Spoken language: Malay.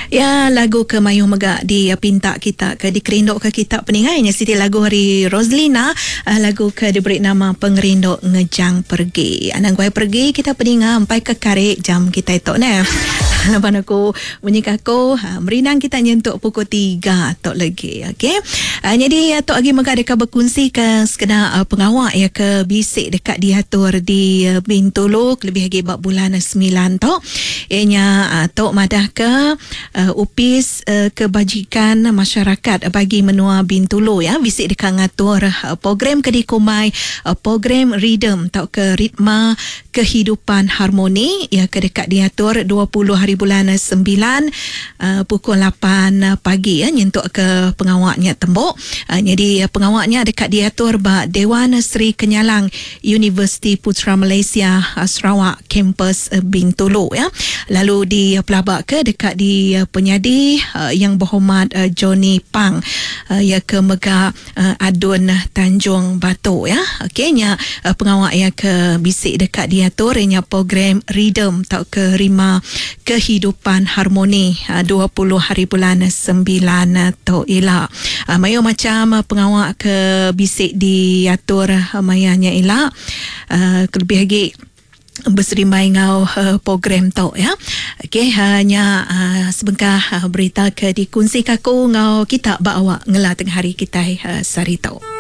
Ya, lagu ke Mayuh Megak di pinta kita ke dikerindok ke kita peningainya Siti lagu hari Roslina, lagu ke diberi nama Pengerindok Ngejang Pergi. Anang guai pergi kita peninga sampai ke karek jam kita itu ne. Lepas aku bunyi kaku merinang kita nyentuk pukul 3 tok lagi. Okey. Jadi tok lagi megak dekat berkongsi ke sekena pengawak ya ke bisik dekat diatur di Bintulu lebih lagi bab bulan 9 tok. Ianya tok madah ke upis kebajikan masyarakat bagi menua Bintulu ya bisik dekat ngatur program kedikumai program Rhythm tok ke ritma kehidupan harmoni ya ke dekat diatur 20 hari bulan 9 pukul 8 pagi ya nyentuk ke pengawaknya tembok. Jadi pengawaknya dekat diatur ba Dewan Seri Kenyalang Universiti Putra Malaysia Sarawak kampus Bintulu ya. Lalu di pelabak ke dekat di penyadi yang berhormat Johnny Pang ya ke Megak Adun Tanjung Batu ya. Okeynya pengawak ya ke bisik dekat diatur ianya program Rhythm tau ke Rima Kehidupan Harmoni 20 hari bulan 9 tau elak. Mayo macam pengawak ke bisik diatur mayanya elak lebih lagi berserimai ngau program tau ya. Okey hanya sebentar berita ke dikongsi kaku ngau kita bawa ngelah tengah hari kita sari tau.